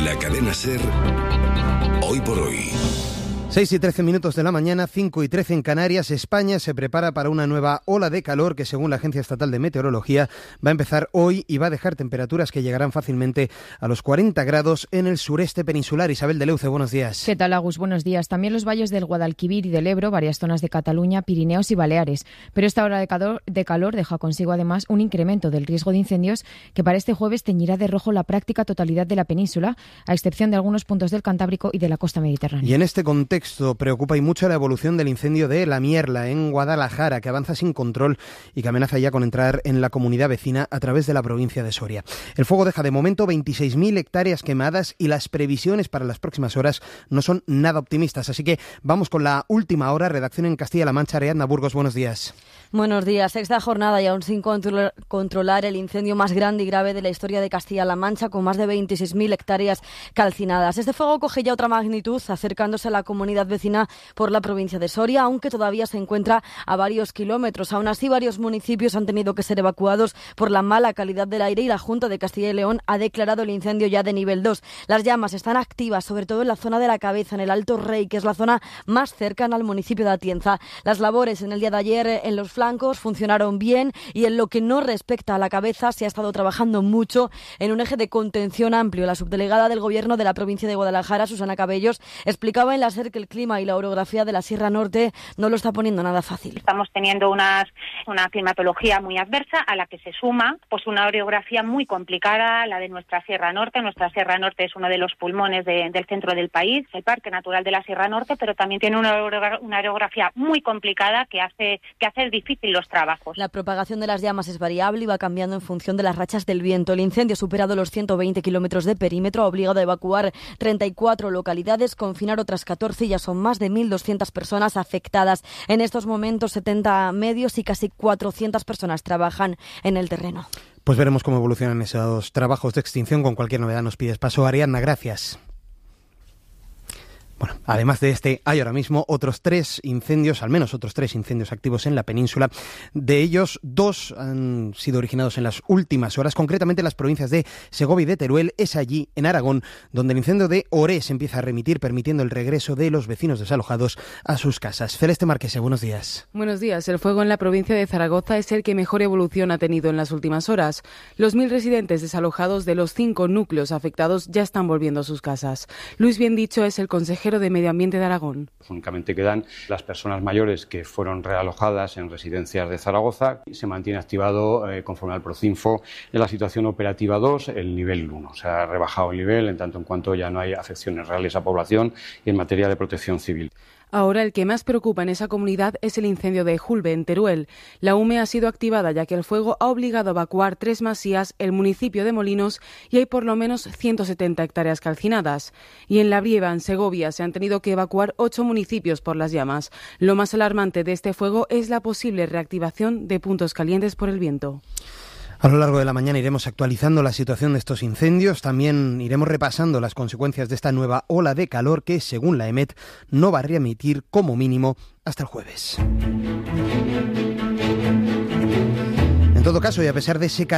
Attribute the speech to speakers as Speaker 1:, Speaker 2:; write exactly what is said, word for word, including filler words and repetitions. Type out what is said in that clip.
Speaker 1: La cadena SER, hoy por hoy.
Speaker 2: seis y trece minutos de la mañana, cinco y trece en Canarias. España se prepara para una nueva ola de calor que, según la Agencia Estatal de Meteorología, va a empezar hoy y va a dejar temperaturas que llegarán fácilmente a los cuarenta grados en el sureste peninsular. Isabel de Leuce, buenos días.
Speaker 3: ¿Qué tal, Agus? Buenos días. También los valles del Guadalquivir y del Ebro, varias zonas de Cataluña, Pirineos y Baleares. Pero esta ola de calor, de calor deja consigo además un incremento del riesgo de incendios que para este jueves teñirá de rojo la práctica totalidad de la península, a excepción de algunos puntos del Cantábrico y de la costa mediterránea.
Speaker 2: Y en este contexto preocupa y mucho la evolución del incendio de La Mierla, en Guadalajara, que avanza sin control y que amenaza ya con entrar en la comunidad vecina a través de la provincia de Soria. El fuego deja de momento veintiséis mil hectáreas quemadas y las previsiones para las próximas horas no son nada optimistas. Así que vamos con la última hora. Redacción en Castilla-La Mancha. Ariadna Burgos, buenos días.
Speaker 4: Buenos días. Sexta jornada y aún sin control, controlar el incendio más grande y grave de la historia de Castilla-La Mancha, con más de veintiséis mil hectáreas calcinadas. Este fuego coge ya otra magnitud, acercándose a la comunidad vecina por la provincia de Soria, aunque todavía se encuentra a varios kilómetros. Aún así, varios municipios han tenido que ser evacuados por la mala calidad del aire y la Junta de Castilla y León ha declarado el incendio ya de nivel dos. Las llamas están activas, sobre todo en la zona de la Cabeza, en el Alto Rey, que es la zona más cercana al municipio de Atienza. Las labores en el día de ayer en los flancos funcionaron bien y en lo que no respecta a la Cabeza se ha estado trabajando mucho en un eje de contención amplio. La subdelegada del Gobierno de la provincia de Guadalajara, Susana Cabellos, explicaba en la SER que el clima y la orografía de la Sierra Norte no lo está poniendo nada fácil.
Speaker 5: Estamos teniendo unas, una climatología muy adversa a la que se suma pues una orografía muy complicada, la de nuestra Sierra Norte. Nuestra Sierra Norte es uno de los pulmones de, del centro del país, el Parque Natural de la Sierra Norte, pero también tiene una, una orografía muy complicada que hace, que hace difícil los trabajos.
Speaker 4: La propagación de las llamas es variable y va cambiando en función de las rachas del viento. El incendio ha superado los ciento veinte kilómetros de perímetro, ha obligado a evacuar treinta y cuatro localidades, confinar otras catorce y ya son más de mil doscientas personas afectadas. En estos momentos, setenta medios y casi cuatrocientas personas trabajan en el terreno.
Speaker 2: Pues veremos cómo evolucionan esos trabajos de extinción. Con cualquier novedad nos pides paso. Ariadna, gracias. Bueno, además de este, hay ahora mismo otros tres incendios, al menos otros tres incendios activos en la península. De ellos, dos han sido originados en las últimas horas, concretamente en las provincias de Segovia y de Teruel. Es allí, en Aragón, donde el incendio de Orés empieza a remitir, permitiendo el regreso de los vecinos desalojados a sus casas. Celeste Marquese, buenos días.
Speaker 6: Buenos días. El fuego en la provincia de Zaragoza es el que mejor evolución ha tenido en las últimas horas. Los mil residentes desalojados de los cinco núcleos afectados ya están volviendo a sus casas. Luis Biendicho es el consejero de Medio Ambiente de Aragón.
Speaker 7: Únicamente quedan las personas mayores que fueron realojadas en residencias de Zaragoza. Se mantiene activado, eh, conforme al Procinfo, en la situación operativa dos, el nivel uno. Se ha rebajado el nivel en tanto en cuanto ya no hay afecciones reales a población y en materia de protección civil.
Speaker 6: Ahora el que más preocupa en esa comunidad es el incendio de Julbe, en Teruel. La U M E ha sido activada ya que el fuego ha obligado a evacuar tres masías, el municipio de Molinos, y hay por lo menos ciento setenta hectáreas calcinadas. Y en La Brieva, en Segovia, se han tenido que evacuar ocho municipios por las llamas. Lo más alarmante de este fuego es la posible reactivación de puntos calientes por el viento.
Speaker 2: A lo largo de la mañana iremos actualizando la situación de estos incendios. También iremos repasando las consecuencias de esta nueva ola de calor que, según la EMET, no va a remitir como mínimo hasta el jueves. En todo caso, y a pesar de ese